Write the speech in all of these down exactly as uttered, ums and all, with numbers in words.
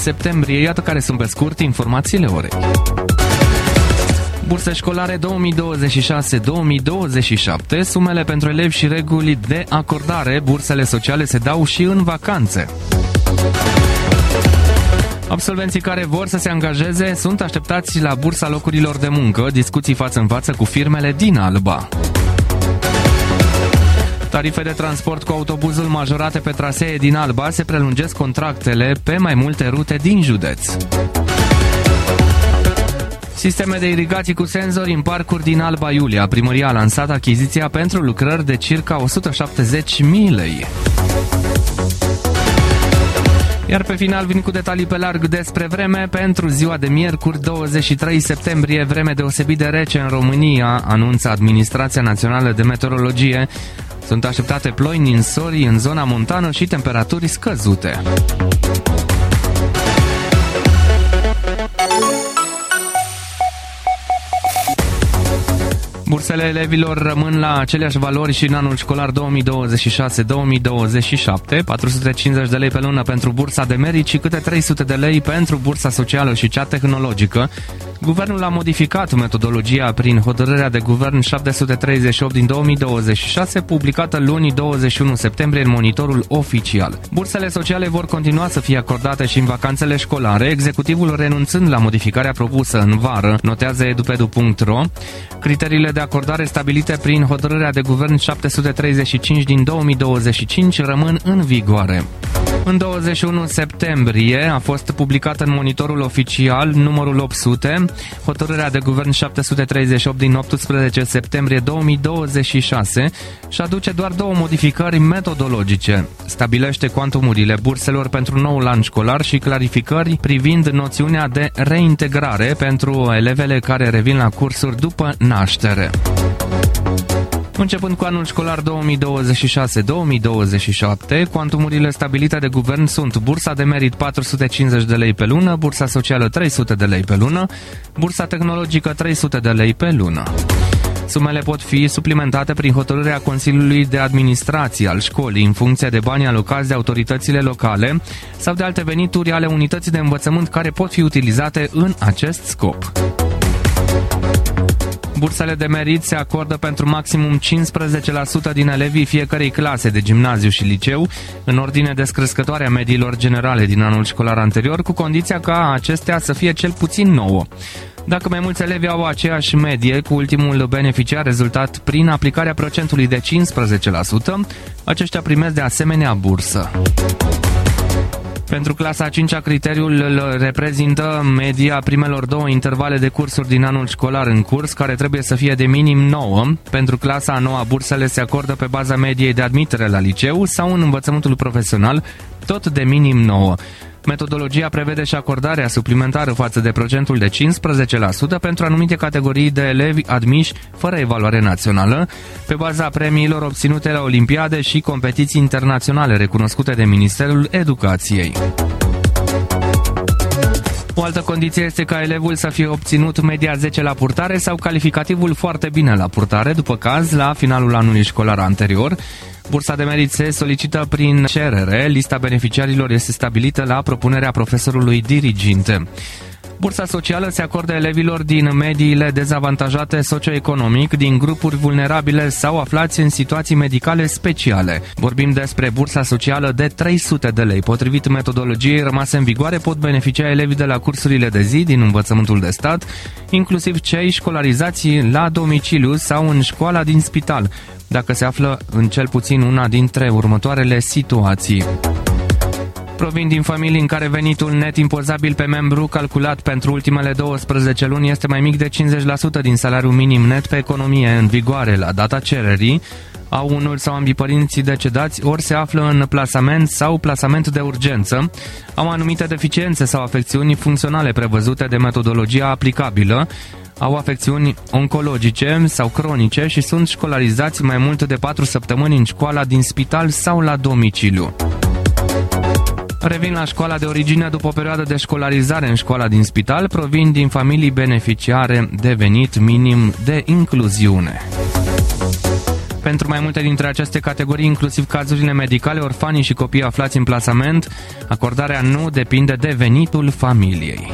septembrie. Iată care sunt pe scurt informațiile orei. Burse școlare două mii douăzeci și șase două mii douăzeci și șapte, sumele pentru elevi și reguli de acordare. Bursele sociale se dau și în vacanțe. Absolvenții care vor să se angajeze sunt așteptați la bursa locurilor de muncă, discuții față în față cu firmele din Alba. Tarife de transport cu autobuzul majorate pe trasee din Alba, se prelungesc contractele pe mai multe rute din județ. Sisteme de irigații cu senzori în parcuri din Alba Iulia. Primăria a lansat achiziția pentru lucrări de circa o sută șaptezeci de mii lei. Iar pe final vin cu detalii pe larg despre vreme pentru ziua de miercuri douăzeci și trei septembrie, vreme deosebit de rece în România, anunță Administrația Națională de Meteorologie. Sunt așteptate ploi, ninsori în zona montană și temperaturi scăzute. Bursele elevilor rămân la aceleași valori și în anul școlar două mii douăzeci și șase două mii douăzeci și șapte, patru sute cincizeci de lei pe lună pentru bursa de merit și câte trei sute de lei pentru bursa socială și cea tehnologică. Guvernul a modificat metodologia prin hotărârea de guvern șapte sute treizeci și opt din două mii douăzeci și șase, publicată luni douăzeci și unu septembrie în Monitorul Oficial. Bursele sociale vor continua să fie acordate și în vacanțele școlare, executivul renunțând la modificarea propusă în vară, notează edupedu punct ro. Criteriile de acordare stabilite prin hotărârea de guvern șapte sute treizeci și cinci din două mii douăzeci și cinci rămân în vigoare. În douăzeci și unu septembrie a fost publicată în Monitorul Oficial numărul opt sute, hotărârea de guvern șapte sute treizeci și opt din optsprezece septembrie două mii douăzeci și șase și aduce doar două modificări metodologice. Stabilește cuantumurile burselor pentru noul an școlar și clarificări privind noțiunea de reintegrare pentru elevele care revin la cursuri după naștere. Începând cu anul școlar două mii douăzeci și șase două mii douăzeci și șapte, cuantumurile stabilite de guvern sunt bursa de merit patru sute cincizeci de lei pe lună, bursa socială trei sute de lei pe lună, bursa tehnologică trei sute de lei pe lună. Sumele pot fi suplimentate prin hotărârea Consiliului de Administrație al școlii în funcție de banii alocați de autoritățile locale sau de alte venituri ale unității de învățământ care pot fi utilizate în acest scop. Bursele de merit se acordă pentru maximum cincisprezece la sută din elevii fiecărei clase de gimnaziu și liceu, în ordine descrescătoare a mediilor generale din anul școlar anterior, cu condiția ca acestea să fie cel puțin nouă. Dacă mai mulți elevi au aceeași medie cu ultimul beneficiar rezultat prin aplicarea procentului de cincisprezece la sută, aceștia primesc de asemenea bursă. Pentru clasa a cincea, criteriul îl reprezintă media primelor două intervale de cursuri din anul școlar în curs, care trebuie să fie de minim nouă. Pentru clasa a noua, bursele se acordă pe baza mediei de admitere la liceu sau în învățământul profesional, tot de minim nouă. Metodologia prevede și acordarea suplimentară față de procentul de cincisprezece la sută pentru anumite categorii de elevi admiși fără evaluare națională, pe baza premiilor obținute la olimpiade și competiții internaționale recunoscute de Ministerul Educației. O altă condiție este ca elevul să fie obținut media zece la purtare sau calificativul foarte bine la purtare, după caz la finalul anului școlar anterior. Bursa de merit se solicită prin cerere, lista beneficiarilor este stabilită la propunerea profesorului diriginte. Bursa socială se acordă elevilor din mediile dezavantajate socioeconomic, din grupuri vulnerabile sau aflați în situații medicale speciale. Vorbim despre bursa socială de trei sute de lei. Potrivit metodologiei rămase în vigoare, pot beneficia elevii de la cursurile de zi din învățământul de stat, inclusiv cei școlarizați la domiciliu sau în școala din spital, dacă se află în cel puțin una dintre următoarele situații. Provin din familii în care venitul net impozabil pe membru calculat pentru ultimele douăsprezece luni este mai mic de cincizeci la sută din salariul minim net pe economie în vigoare la data cererii, au unul sau ambii părinți decedați, ori se află în plasament sau plasament de urgență, au anumite deficiențe sau afecțiuni funcționale prevăzute de metodologia aplicabilă, au afecțiuni oncologice sau cronice și sunt școlarizați mai mult de patru săptămâni în școala din spital sau la domiciliu. Revin la școala de origine după o perioadă de școlarizare în școala din spital, provin din familii beneficiare de venit minim de incluziune. Pentru mai multe dintre aceste categorii, inclusiv cazurile medicale, orfanii și copiii aflați în plasament, acordarea nu depinde de venitul familiei.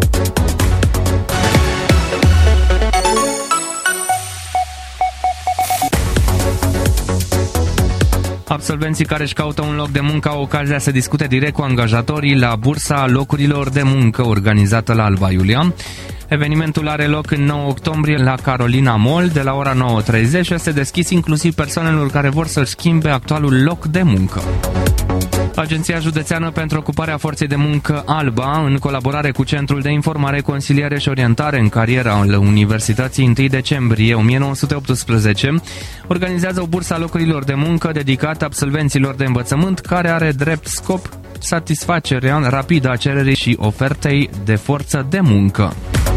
Absolvenții care își caută un loc de muncă au ocazia să discute direct cu angajatorii la bursa locurilor de muncă organizată la Alba Iulia. Evenimentul are loc în nouă octombrie la Carolina Mall de la ora nouă treizeci și este deschis inclusiv persoanelor care vor să-și schimbe actualul loc de muncă. Agenția Județeană pentru Ocuparea Forței de Muncă Alba, în colaborare cu Centrul de Informare, Consiliere și Orientare în Carieră al Universității întâi decembrie o mie nouă sute optsprezece, organizează o bursă a locurilor de muncă dedicată absolvenților de învățământ, care are drept scop satisfacerea rapidă a cererii și ofertei de forță de muncă.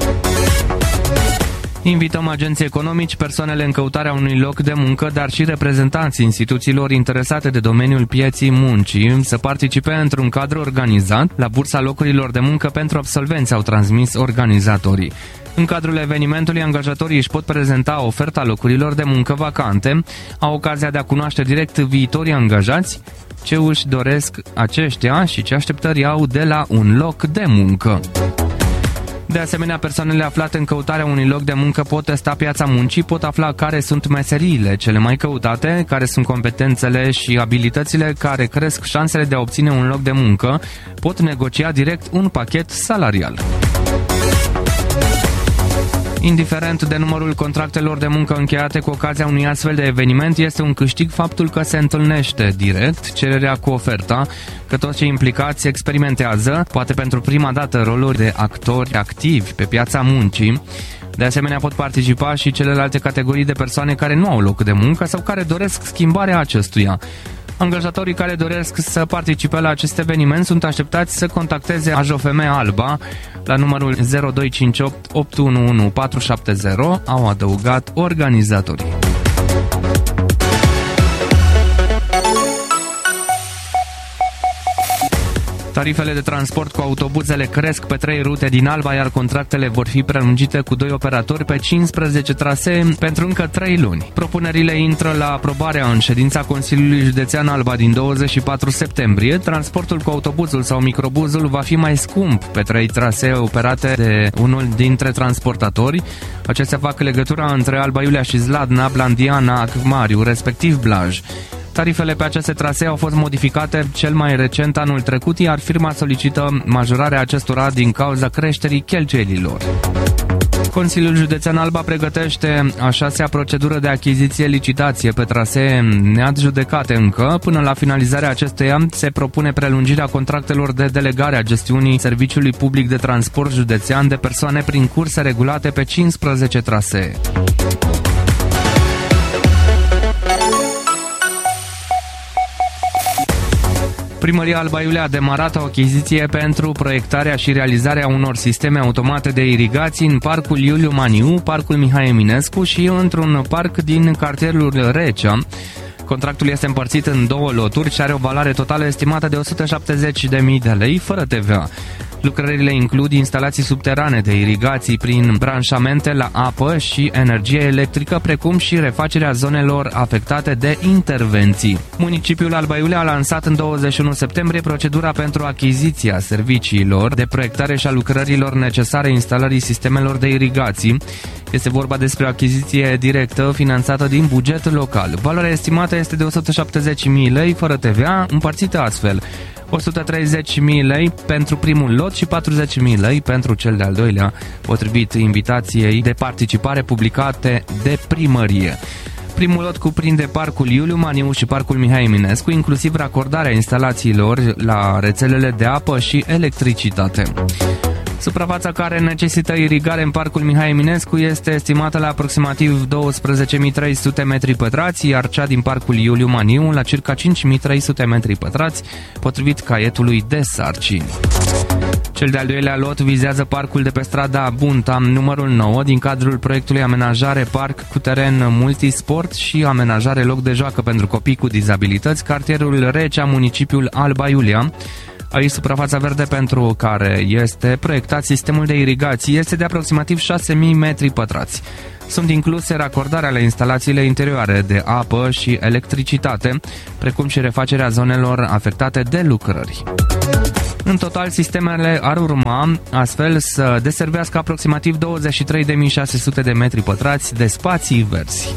Invităm agenții economici, persoanele în căutarea unui loc de muncă, dar și reprezentanții instituțiilor interesate de domeniul pieții muncii să participe într-un cadru organizat la bursa locurilor de muncă pentru absolvenți, au transmis organizatorii. În cadrul evenimentului, angajatorii își pot prezenta oferta locurilor de muncă vacante, au ocazia de a cunoaște direct viitorii angajați, ce își doresc aceștia și ce așteptări au de la un loc de muncă. De asemenea, persoanele aflate în căutarea unui loc de muncă pot testa piața muncii, pot afla care sunt meseriile cele mai căutate, care sunt competențele și abilitățile care cresc șansele de a obține un loc de muncă, pot negocia direct un pachet salarial. Indiferent de numărul contractelor de muncă încheiate cu ocazia unui astfel de eveniment, este un câștig faptul că se întâlnește direct cererea cu oferta, că toți cei implicați experimentează, poate pentru prima dată, roluri de actori activi pe piața muncii. De asemenea, pot participa și celelalte categorii de persoane care nu au loc de muncă sau care doresc schimbarea acestuia. Angajatorii care doresc să participe la acest eveniment sunt așteptați să contacteze A J O F M Alba la numărul zero doi cinci opt opt unu unu patru șapte zero, au adăugat organizatorii. Tarifele de transport cu autobuzele cresc pe trei rute din Alba, iar contractele vor fi prelungite cu doi operatori pe cincisprezece trasee pentru încă trei luni. Propunerile intră la aprobarea în ședința Consiliului Județean Alba din douăzeci și patru septembrie. Transportul cu autobuzul sau microbuzul va fi mai scump pe trei trasee operate de unul dintre transportatori. Acestea fac legătura între Alba Iulia și Zladna, Blandiana, Acmariu, respectiv Blaj. Tarifele pe aceste trasee au fost modificate cel mai recent anul trecut, iar firma solicită majorarea acestora din cauza creșterii cheltuielilor. Consiliul Județean Alba pregătește a șasea procedură de achiziție-licitație pe trasee neadjudecate încă. Până la finalizarea acesteia se propune prelungirea contractelor de delegare a gestiunii Serviciului Public de Transport Județean de persoane prin curse regulate pe cincisprezece trasee. Primăria Alba Iulia a demarat o achiziție pentru proiectarea și realizarea unor sisteme automate de irigații în Parcul Iuliu Maniu, Parcul Mihai Eminescu și într-un parc din cartierul Recea. Contractul este împărțit în două loturi și are o valoare totală estimată de o sută șaptezeci de mii de lei, fără T V A. Lucrările includ instalații subterane de irigații prin branșamente la apă și energie electrică, precum și refacerea zonelor afectate de intervenții. Municipiul Alba Iulia a lansat în douăzeci și unu septembrie procedura pentru achiziția serviciilor de proiectare și a lucrărilor necesare instalării sistemelor de irigații. Este vorba despre o achiziție directă finanțată din buget local. Valoarea estimată este de o sută șaptezeci de mii lei, fără T V A, împărțită astfel: o sută treizeci de mii lei pentru primul lot și patruzeci de mii lei pentru cel de-al doilea, potrivit invitației de participare publicate de primărie. Primul lot cuprinde Parcul Iuliu Maniu și Parcul Mihai Eminescu, inclusiv racordarea instalațiilor la rețelele de apă și electricitate. Suprafața care necesită irigare în Parcul Mihai Eminescu este estimată la aproximativ douăsprezece mii trei sute metri pătrați, iar cea din Parcul Iuliu Maniu la circa cinci mii trei sute metri pătrați, potrivit caietului de sarcini. Cel de-al doilea lot vizează parcul de pe strada Bunta, numărul nouă, din cadrul proiectului Amenajare Parc cu teren multisport și amenajare loc de joacă pentru copii cu dizabilități, cartierul Recea, municipiul Alba Iulia. Aici suprafața verde pentru care este proiectat sistemul de irigații este de aproximativ șase mii metri pătrați. Sunt incluse racordarea la instalațiile interioare de apă și electricitate, precum și refacerea zonelor afectate de lucrări. În total, sistemele ar urma astfel să deservească aproximativ douăzeci și trei de mii șase sute de metri pătrați de spații verzi.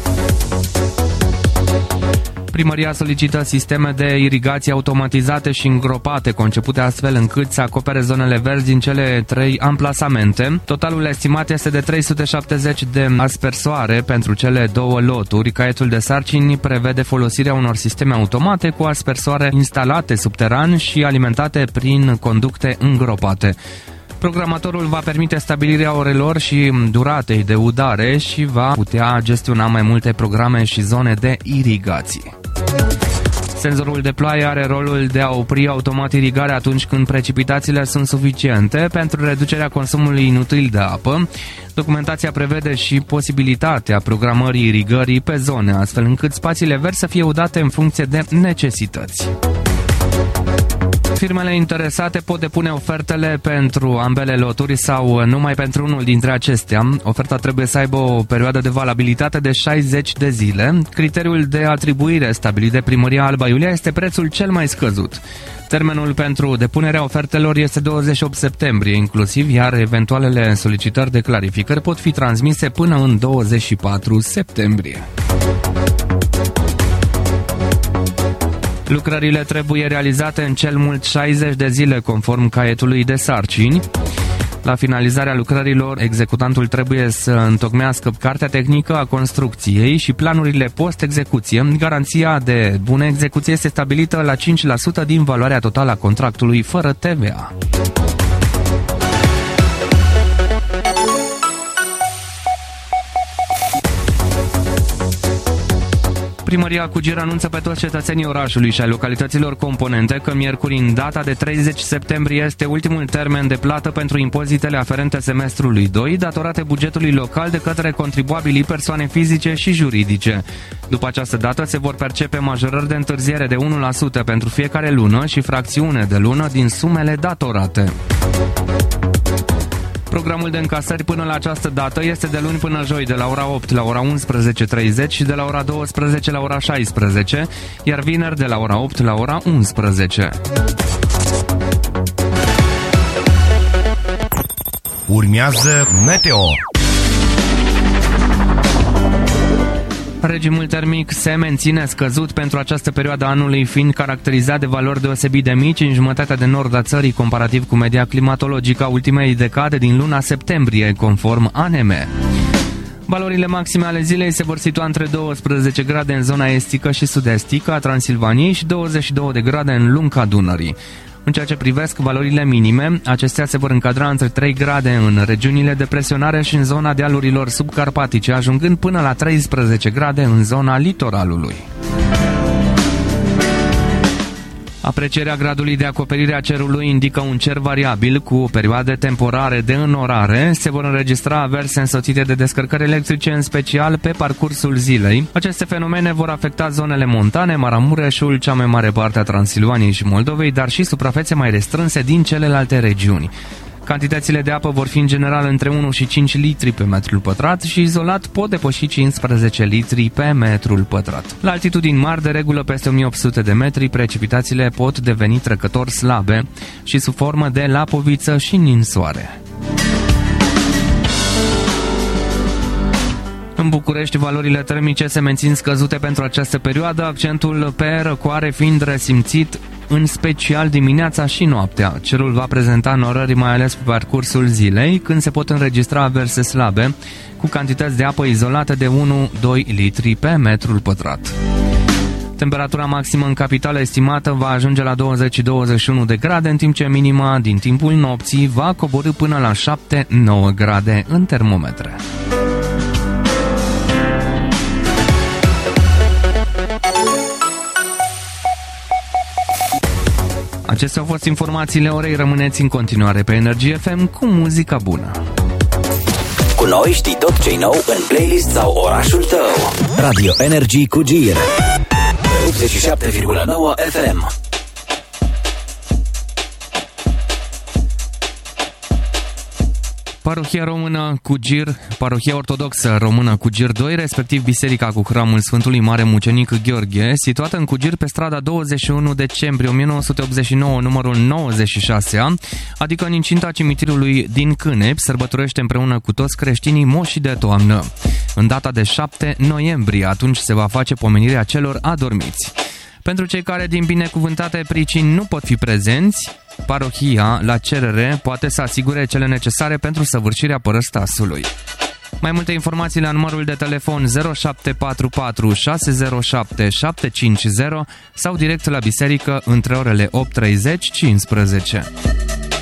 Primăria solicită sisteme de irigație automatizate și îngropate, concepute astfel încât să acopere zonele verzi din cele trei amplasamente. Totalul estimat este de trei sute șaptezeci de aspersoare pentru cele două loturi. Caietul de sarcini prevede folosirea unor sisteme automate cu aspersoare instalate subteran și alimentate prin conducte îngropate. Programatorul va permite stabilirea orelor și duratei de udare și va putea gestiona mai multe programe și zone de irigație. Senzorul de ploaie are rolul de a opri automat irigarea atunci când precipitațiile sunt suficiente pentru reducerea consumului inutil de apă. Documentația prevede și posibilitatea programării irigării pe zone, astfel încât spațiile verzi să fie udate în funcție de necesități. Firmele interesate pot depune ofertele pentru ambele loturi sau numai pentru unul dintre acestea. Oferta trebuie să aibă o perioadă de valabilitate de șaizeci de zile. Criteriul de atribuire stabilit de Primăria Alba Iulia este prețul cel mai scăzut. Termenul pentru depunerea ofertelor este douăzeci și opt septembrie inclusiv, iar eventualele solicitări de clarificări pot fi transmise până în douăzeci și patru septembrie. Lucrările trebuie realizate în cel mult șaizeci de zile conform caietului de sarcini. La finalizarea lucrărilor, executantul trebuie să întocmească cartea tehnică a construcției și planurile post-execuție. Garanția de bună execuție este stabilită la cinci la sută din valoarea totală a contractului, fără T V A. Primăria Cugir anunță pe toți cetățenii orașului și ai localităților componente că miercuri, în data de treizeci septembrie, este ultimul termen de plată pentru impozitele aferente semestrului doi, datorate bugetului local de către contribuabilii persoane fizice și juridice. După această dată se vor percepe majorări de întârziere de unu la sută pentru fiecare lună și fracțiune de lună din sumele datorate. Programul de încasări până la această dată este de luni până joi, de la ora opt la ora unsprezece și treizeci și de la ora douăsprezece la ora șaisprezece, iar vineri de la ora opt la ora unsprezece. Urmează Meteo. Regimul termic se menține scăzut pentru această perioadă a anului, fiind caracterizat de valori deosebit de mici în jumătatea de nord a țării, comparativ cu media climatologică a ultimei decade din luna septembrie, conform A N M. Valorile maxime ale zilei se vor situa între douăsprezece grade în zona estică și sud-estică a Transilvaniei și douăzeci și două de grade în lunga Dunării. În ceea ce privesc valorile minime, acestea se vor încadra între trei grade în regiunile de presionare și în zona dealurilor subcarpatice, ajungând până la treisprezece grade în zona litoralului. Aprecierea gradului de acoperire a cerului indică un cer variabil cu perioade temporare de înorare. Se vor înregistra averse însoțite de descărcări electrice, în special pe parcursul zilei. Aceste fenomene vor afecta zonele montane, Maramureșul, cea mai mare parte a Transilvaniei și Moldovei, dar și suprafețe mai restrânse din celelalte regiuni. Cantitățile de apă vor fi în general între unu și cinci litri pe metrul pătrat și izolat pot depăși cincisprezece litri pe metrul pătrat. La altitudini mari, de regulă peste o mie opt sute de metri, precipitațiile pot deveni trecător slabe și sub formă de lapoviță și ninsoare. În București, valorile termice se mențin scăzute pentru această perioadă, accentul pe răcoare fiind resimțit în special dimineața și noaptea. Cerul va prezenta norări mai ales pe parcursul zilei, când se pot înregistra averse slabe, cu cantități de apă izolate de unu doi litri pe metrul pătrat. Temperatura maximă în capitală estimată va ajunge la douăzeci douăzeci și unu de grade, în timp ce minima din timpul nopții va coborî până la șapte nouă grade în termometre. Acestea au fost informațiile orei. Rămâneți în continuare pe Energy F M cu muzica bună. Cu noi știi tot ce-i nou în playlist sau orașul tău. Radio Energy cu Gir optzeci și șapte virgulă nouă F M. Parohia Română Cugir, Parohia Ortodoxă Română Cugir doi, respectiv Biserica cu Hramul Sfântului Mare Mucenic Gheorghe, situată în Cugir pe strada douăzeci și unu decembrie o mie nouă sute optzeci și nouă, numărul nouăzeci și șase A, adică în incinta cimitirului din Cânepi, sărbătorește împreună cu toți creștinii moșii de toamnă. În data de șapte noiembrie, atunci se va face pomenirea celor adormiți. Pentru cei care din binecuvântate pricini nu pot fi prezenți, parohia, la cerere, poate să asigure cele necesare pentru săvârșirea părăstasului. Mai multe informații la numărul de telefon zero șapte patru patru șase zero șapte șapte cinci zero sau direct la biserică între orele opt treizeci - cincisprezece.